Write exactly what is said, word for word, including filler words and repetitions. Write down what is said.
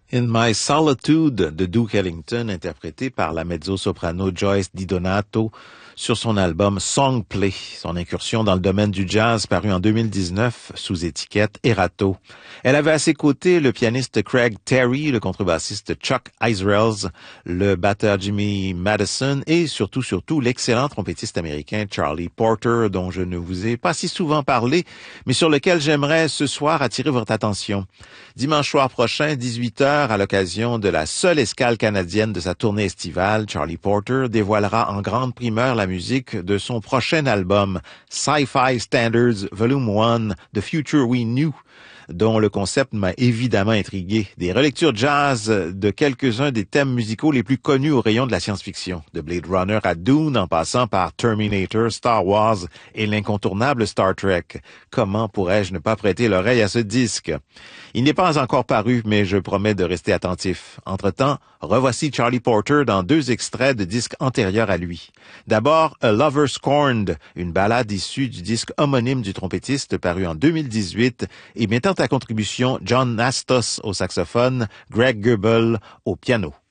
In My Solitude de Duke Ellington, interprété par la mezzo-soprano Joyce DiDonato sur son album Songplay, son incursion dans le domaine du jazz paru en deux mille dix-neuf sous étiquette Erato. Elle avait à ses côtés le pianiste Craig Terry, le contrebassiste Chuck Israels, le batteur Jimmy Madison et surtout, surtout, l'excellent trompettiste américain Charlie Porter, dont je ne vous ai pas si souvent parlé, mais sur lequel j'aimerais ce soir attirer votre attention. Dimanche soir prochain, dix-huit heures, à l'occasion de la seule escale canadienne de sa tournée estivale, Charlie Porter dévoilera en grande primeur la musique de son prochain album, Sci-Fi Standards Volume one, The Future We Knew, dont le concept m'a évidemment intrigué. Des relectures jazz de quelques-uns des thèmes musicaux les plus connus au rayon de la science-fiction, de Blade Runner à Dune, en passant par Terminator, Star Wars et l'incontournable Star Trek. Comment pourrais-je ne pas prêter l'oreille à ce disque? Il n'est pas encore paru, mais je promets de rester attentif. Entre-temps, revoici Charlie Porter dans deux extraits de disques antérieurs à lui. D'abord, A Lover Scorned, une ballade issue du disque homonyme du trompettiste paru en deux mille dix-huit et mettant à contribution John Nastos au saxophone, Greg Goebel au piano.